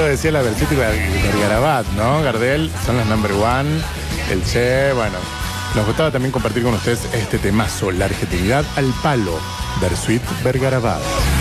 lo decía la Versuit y Vergarabat, ¿no? Gardel son los number one, el Che, bueno. Nos gustaba también compartir con ustedes este temazo, la argentinidad al palo, Versuit Vergarabat.